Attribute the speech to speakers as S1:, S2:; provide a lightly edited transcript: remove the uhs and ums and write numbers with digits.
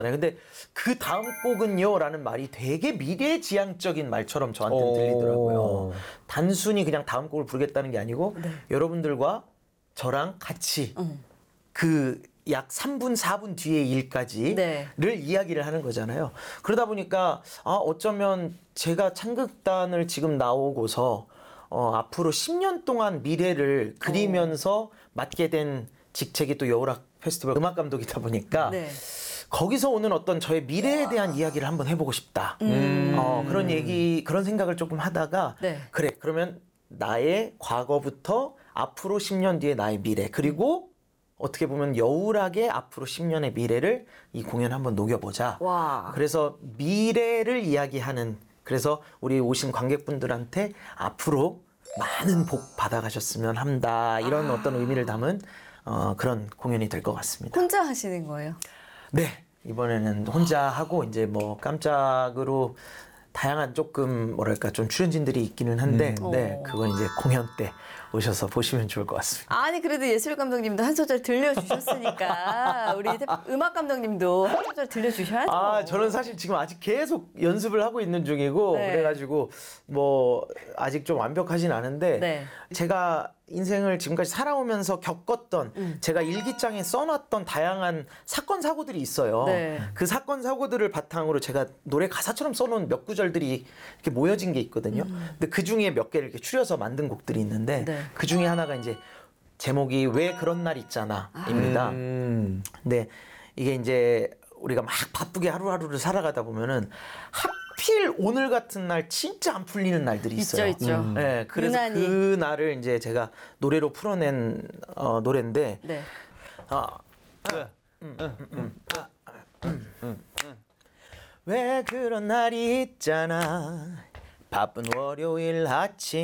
S1: 근데 그 다음 곡은요 라는 말이 되게 미래지향적인 말처럼 저한테는 들리더라고요. 단순히 그냥 다음 곡을 부르겠다는 게 아니고 여러분들과 저랑 같이 그 약 3분, 4분 뒤의 일까지를 이야기를 하는 거잖아요. 그러다 보니까 어쩌면 제가 창극단을 지금 나오고서 앞으로 10년 동안 미래를 그리면서 맡게 된 직책이 또 여우락 페스티벌 음악 감독이다 보니까 거기서 오는 어떤 저의 미래에 대한 이야기를 한번 해보고 싶다. 그런 생각을 조금 하다가 그래, 그러면 나의 과거부터 앞으로 10년 뒤에 나의 미래, 그리고 어떻게 보면 여우락의 앞으로 10년의 미래를 이 공연에 한번 녹여보자. 그래서 미래를 이야기하는, 그래서 우리 오신 관객분들한테 앞으로 많은 복 받아가셨으면 한다. 이런 어떤 의미를 담은 그런 공연이 될 것 같습니다.
S2: 혼자 하시는 거예요?
S1: 네. 이번에는 혼자 하고 이제 뭐 깜짝으로 다양한 조금 뭐랄까 좀 출연진들이 있기는 한데 네, 그건 이제 공연 때 오셔서 보시면 좋을 것 같습니다.
S2: 아니 그래도 예술 감독님도 한 소절 들려주셨으니까 우리 음악 감독님도 한 소절 들려주셔야죠.
S1: 저는 사실 지금 아직 계속 연습을 하고 있는 중이고 그래가지고 뭐 아직 좀 완벽하진 않은데 제가 인생을 지금까지 살아오면서 겪었던 제가 일기장에 써놨던 다양한 사건 사고들이 있어요. 그 사건 사고들을 바탕으로 제가 노래 가사처럼 써놓은 몇 구절들이 이렇게 모여진 게 있거든요. 근데 그 중에 몇 개를 이렇게 추려서 만든 곡들이 있는데 그 중에 하나가 이제 제목이 왜 그런 날 있잖아입니다. 근데 이게 이제 우리가 막 바쁘게 하루하루를 살아가다 보면은 하필 오늘 같은 날 진짜 안 풀리는 날들이 있어요.
S2: 있죠.
S1: 네, 그래서
S2: 유난히.
S1: 그 날을 이제 제가 노래로 풀어낸 노래인데. 왜 그런 날이 있잖아 바쁜 월요일 아침